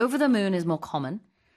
over the moon is more common.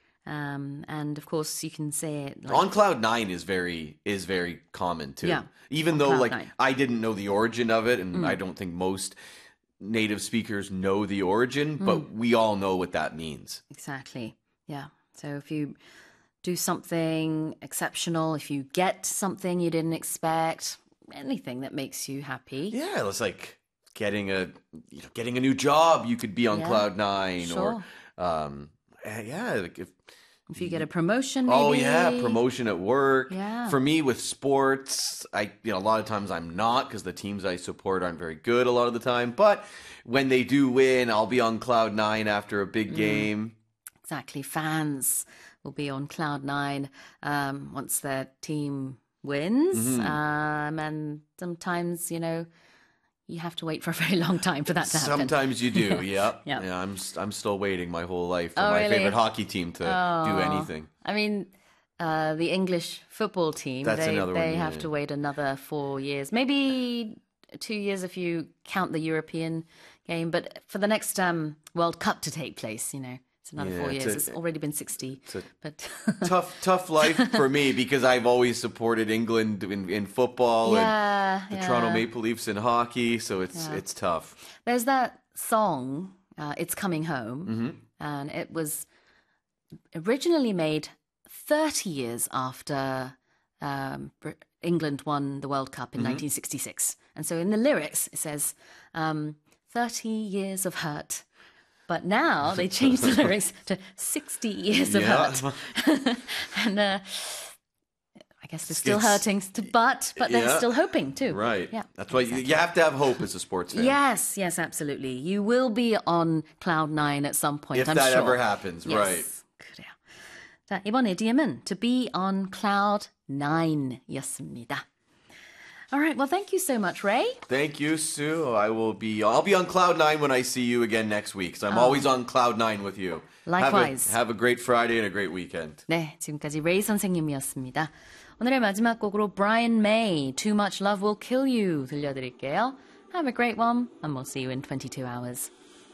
And of course you can say it like, On cloud nine is very common too. Yeah. Even On though cloud like nine. I didn't know the origin of it, and I don't think most native speakers know the origin, but we all know what that means. Exactly. Yeah. So if you do something exceptional, if you get something you didn't expect, anything that makes you happy. Yeah, it's like getting a new job. You could be on Yeah, cloud nine, sure. or like If you get a promotion, maybe. oh yeah, promotion at work. Yeah. For me with sports, a lot of times I'm not, because the teams I support aren't very good a lot of the time. But when they do win, I'll be on cloud nine after a big game. Exactly. Fans will be on cloud nine once their team wins. And sometimes, you have to wait for a very long time for that to happen. Sometimes you do, yeah. Yeah. Yeah, I'm still waiting my whole life for Oh, my really? favorite hockey team to do anything. I mean, the English football team, That's another one, they yeah. have to wait another 4 years, maybe 2 years if you count the European game. But for the next World Cup to take place, it's another Yeah, 4 years. it's It's already been 60. a But tough life for me, because I've always supported England in football and the Toronto Maple Leafs in hockey, so it's tough. There's that song, It's Coming Home, and it was originally made 30 years after England won the World Cup in 1966. And so in the lyrics, it says, 30 years of hurt. But now they changed the lyrics to 60 years of hurt. And I guess they're still hurting, but they're still hoping too. Right. Yeah. That's why you have to have hope as a sports fan. Yes, absolutely. You will be on cloud nine at some point, If I'm that sure. ever happens, yes. right. 그래요. 자, 이번 이디엄은 to be on cloud nine이었습니다. All right. Well, thank you so much, Ray. Thank you, Sue. I'll be on cloud nine when I see you again next week. So I'm always on cloud nine with you. Likewise. Have a great Friday and a great weekend. 네, 지금까지 레이 선생님이었습니다. 오늘의 마지막 곡으로 Brian May, Too Much Love Will Kill You 들려드릴게요. Have a great one, and we'll see you in 22 hours.